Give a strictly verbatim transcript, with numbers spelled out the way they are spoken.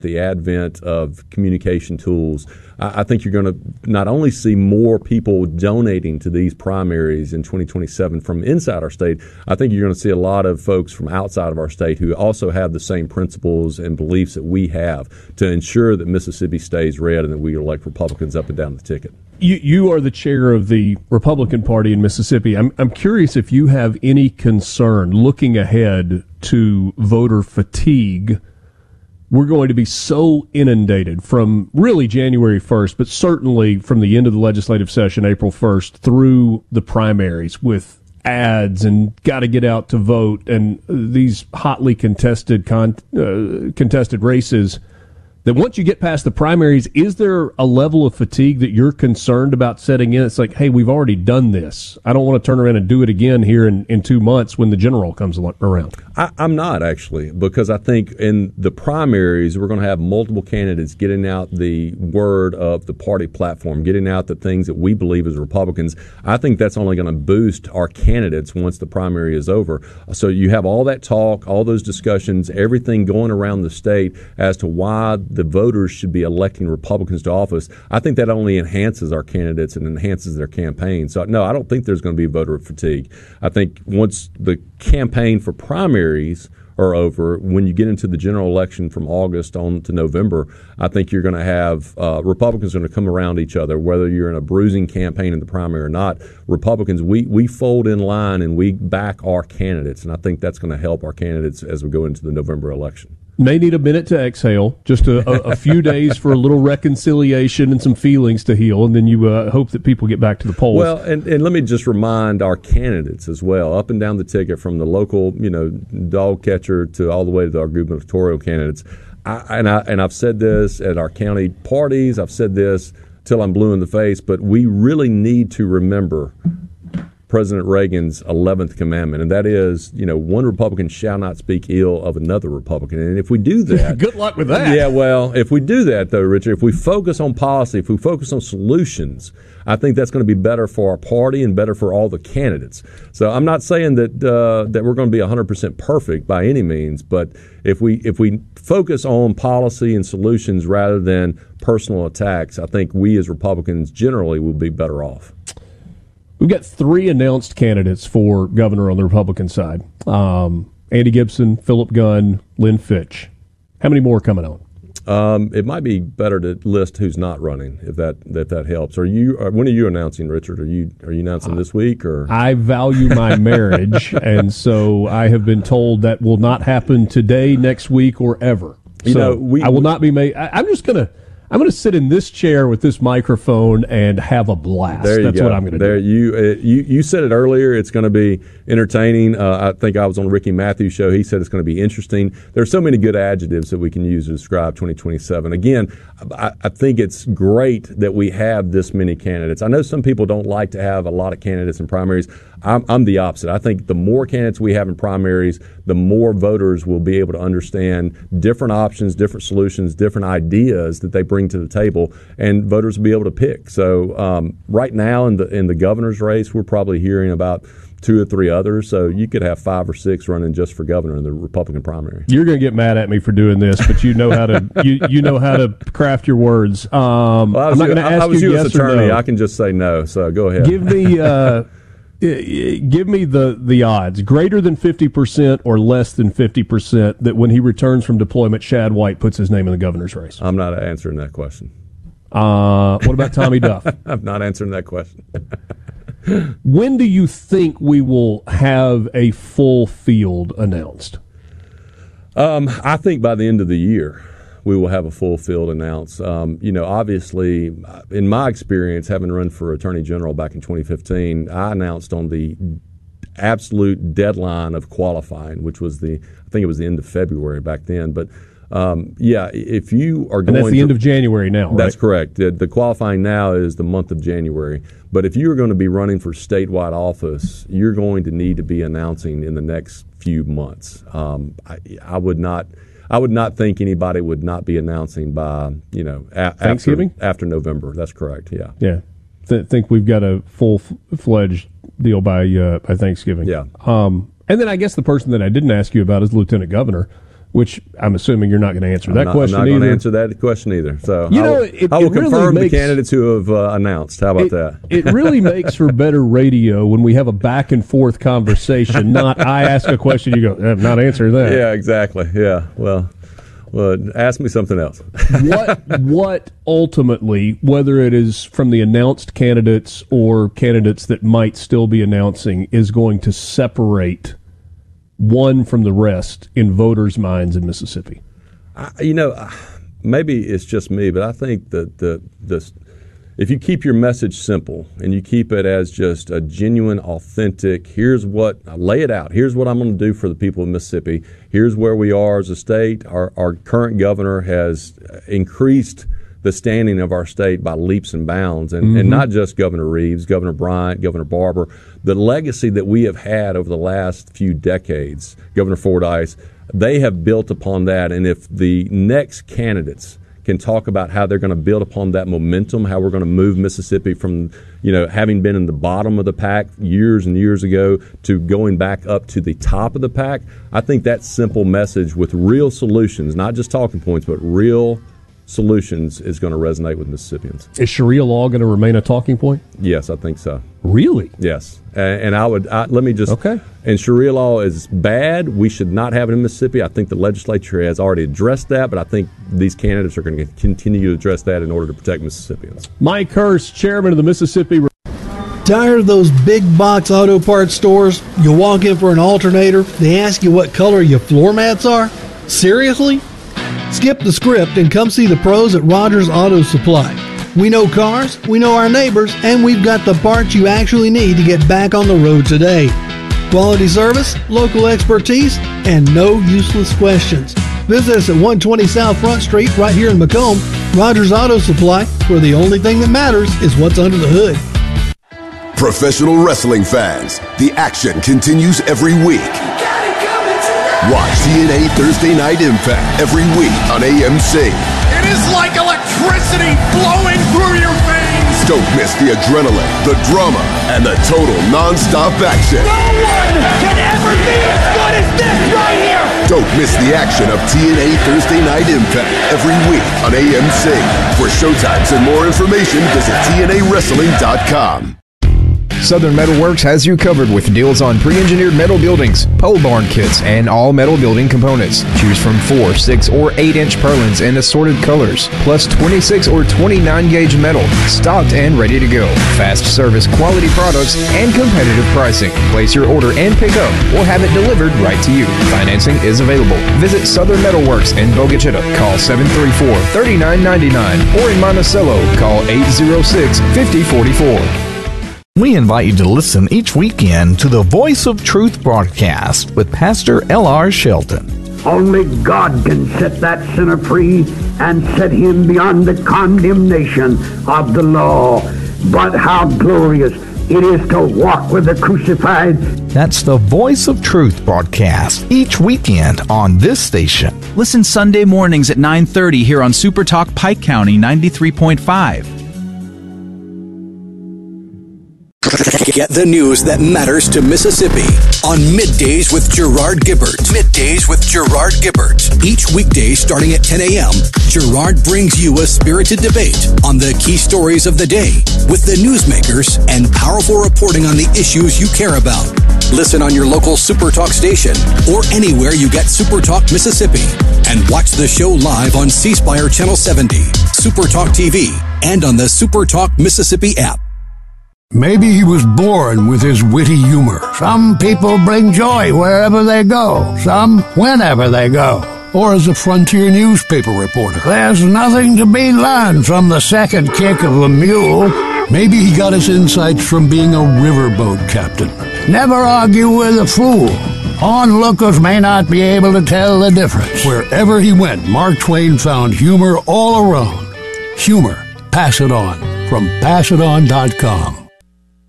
the advent of communication tools, I, I think you're going to not only see more people donating to these primaries in twenty twenty-seven from inside our state, I think you're going to see a lot of folks from outside of our state who also have the same principles and beliefs that we have to ensure that Mississippi stays red and that we elect Republicans up and down the ticket. You, you are the chair of the Republican Party in Mississippi. I'm, I'm curious if you have any concern looking ahead to voter fatigue. We're going to be so inundated from really January first, but certainly from the end of the legislative session, April first, through the primaries with ads and got to get out to vote and these hotly contested con- uh, contested races, that once you get past the primaries, is there a level of fatigue that you're concerned about setting in? It's like, hey, we've already done this. I don't want to turn around and do it again here in, in two months when the general comes around. I, I'm not, actually, because I think in the primaries, we're going to have multiple candidates getting out the word of the party platform, getting out the things that we believe as Republicans. I think that's only going to boost our candidates once the primary is over. So you have all that talk, all those discussions, everything going around the state as to why the voters should be electing Republicans to office. I think that only enhances our candidates and enhances their campaign. So, no, I don't think there's going to be voter fatigue. I think once the campaign for primaries are over, when you get into the general election from August on to November, I think you're going to have uh, Republicans are going to come around each other, whether you're in a bruising campaign in the primary or not. Republicans, we, we fold in line and we back our candidates, and I think that's going to help our candidates as we go into the November election. May need a minute to exhale, just a, a, a few days for a little reconciliation and some feelings to heal, and then you uh, hope that people get back to the polls. Well, and, and let me just remind our candidates as well, up and down the ticket, from the local, you know, dog catcher to all the way to our gubernatorial candidates. I, and, I, and I've said this at our county parties, I've said this till I'm blue in the face, but we really need to remember President Reagan's eleventh commandment, and that is, you know, one Republican shall not speak ill of another Republican. And if we do that... Good luck with that. Yeah, well, if we do that, though, Richard, if we focus on policy, if we focus on solutions, I think that's going to be better for our party and better for all the candidates. So I'm not saying that uh, that we're going to be one hundred percent perfect by any means, but if we if we focus on policy and solutions rather than personal attacks, I think we as Republicans generally will be better off. We've got three announced candidates for governor on the Republican side. Um, Andy Gibson, Philip Gunn, Lynn Fitch. How many more coming on? Um, it might be better to list who's not running, if that if that helps. Are you? Uh, when are you announcing, Richard? Are you are you announcing this week or? I value my marriage, and so I have been told that will not happen today, next week, or ever. You so know, we, I will not be made. I, I'm just gonna. I'm going to sit in this chair with this microphone and have a blast. There you That's go. what I'm going to there, do. You, uh, you you said it earlier. It's going to be entertaining. Uh, I think I was on Ricky Matthews' show. He said it's going to be interesting. There are so many good adjectives that we can use to describe twenty twenty-seven. Again, I, I think it's great that we have this many candidates. I know some people don't like to have a lot of candidates in primaries. I'm, I'm the opposite. I think the more candidates we have in primaries, the more voters will be able to understand different options, different solutions, different ideas that they bring to the table, and voters will be able to pick. So um, right now in the in the governor's race, we're probably hearing about two or three others. So you could have five or six running just for governor in the Republican primary. You're going to get mad at me for doing this, but you know how to you, you know how to craft your words. Um, well, I was, I'm not going to ask I was you U S yes attorney. or no. I can just say no. So go ahead. Give me. Uh, Give me the, the odds, greater than fifty percent or less than fifty percent, that when he returns from deployment, Shad White puts his name in the governor's race. I'm not answering that question. Uh, what about Tommy Duff? I'm not answering that question. When do you think we will have a full field announced? Um, I think by the end of the year, we will have a full field announced. Um, you know, obviously, in my experience, having run for Attorney General back in twenty fifteen, I announced on the absolute deadline of qualifying, which was the, I think it was the end of February back then. But um, yeah, if you are going, and that's the to, end of January now, right? That's correct. The, the qualifying now is the month of January. But if you're going to be running for statewide office, you're going to need to be announcing in the next few months. Um, I, I would not. I would not think anybody would not be announcing by, you know, a- Thanksgiving? after, after November. That's correct, yeah. Yeah. Th- think we've got a full-fledged deal by uh, by Thanksgiving. Yeah. Um, and then I guess the person that I didn't ask you about is Lieutenant Governor. which I'm assuming you're not going to answer that I'm not, question I'm not either. going to answer that question either. So you I know, will, it, I will it really confirm makes, the candidates who have uh, announced. How about it, that? It really makes for better radio when we have a back and forth conversation, not I ask a question, you go, I'm not answering that. Yeah, exactly. Yeah, well, well ask me something else. what what ultimately, whether it is from the announced candidates or candidates that might still be announcing, is going to separate one from the rest in voters' minds in Mississippi? I, you know, maybe it's just me, but I think that the the if you keep your message simple and you keep it as just a genuine, authentic, here's what, I lay it out, here's what I'm going to do for the people of Mississippi, here's where we are as a state. Our, our current governor has increased the standing of our state by leaps and bounds, and, mm-hmm. and not just Governor Reeves, Governor Bryant, Governor Barber. The legacy that we have had over the last few decades, Governor Fordyce, they have built upon that. And if the next candidates can talk about how they're going to build upon that momentum, how we're going to move Mississippi from, you know, having been in the bottom of the pack years and years ago to going back up to the top of the pack, I think that simple message with real solutions, not just talking points, but real solutions, is going to resonate with Mississippians. Is Sharia law going to remain a talking point? Yes, I think so. Really? Yes. And, and I would, I, let me just, okay. And Sharia law is bad. We should not have it in Mississippi. I think the legislature has already addressed that, but I think these candidates are going to continue to address that in order to protect Mississippians. Mike Hurst, chairman of the Mississippi. Tired of those big box auto parts stores? You walk in for an alternator, they ask you what color your floor mats are? Seriously? Skip the script and come see the pros at Rogers Auto Supply. We know cars, we know our neighbors, and we've got the parts you actually need to get back on the road today. Quality service, local expertise, and no useless questions. Visit us at one twenty South Front Street right here in Macomb. Rogers Auto Supply, where the only thing that matters is what's under the hood. Professional wrestling fans, the action continues every week. Watch T N A Thursday Night Impact every week on A M C. It is like electricity flowing through your veins. Don't miss the adrenaline, the drama, and the total non-stop action. No one can ever be as good as this right here. Don't miss the action of T N A Thursday Night Impact every week on A M C. For showtimes and more information, visit T N A wrestling dot com. Southern Metal Works has you covered with deals on pre-engineered metal buildings, pole barn kits, and all metal building components. Choose from four, six, or eight inch purlins in assorted colors, plus twenty-six or twenty-nine gauge metal, stocked and ready to go. Fast service, quality products, and competitive pricing. Place your order and pick up, or have it delivered right to you. Financing is available. Visit Southern Metal Works in Bogachita. Call seven three four, three nine nine nine, or in Monticello, call eight zero six, five zero four four. We invite you to listen each weekend to the Voice of Truth broadcast with Pastor L R Shelton. Only God can set that sinner free and set him beyond the condemnation of the law. But how glorious it is to walk with the crucified. That's the Voice of Truth broadcast each weekend on this station. Listen Sunday mornings at nine thirty here on Super Talk Pike County ninety-three point five. Get the news that matters to Mississippi on Middays with Gerard Gibbert. Middays with Gerard Gibbert. Each weekday starting at ten a.m., Gerard brings you a spirited debate on the key stories of the day with the newsmakers and powerful reporting on the issues you care about. Listen on your local Super Talk station or anywhere you get Super Talk Mississippi. And watch the show live on C Spire Channel seventy, Super Talk T V, and on the Super Talk Mississippi app. Maybe he was born with his witty humor. Some people bring joy wherever they go, some whenever they go. Or as a frontier newspaper reporter. There's nothing to be learned from the second kick of a mule. Maybe he got his insights from being a riverboat captain. Never argue with a fool. Onlookers may not be able to tell the difference. Wherever he went, Mark Twain found humor all around. Humor. Pass it on. From pass it on dot com.